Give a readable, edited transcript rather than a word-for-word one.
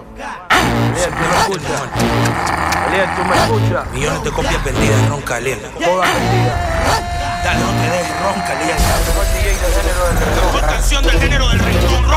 Aliel, ¿tú me escuchas? Aliel, ¿tú me escuchas? Millones de copias vendidas, ronca, Aliel. Todas vendidas. Dale, no te dejes, ronca, Aliel. La mejor DJ del género del reggaetón. La mejor canción del género del reggaetón,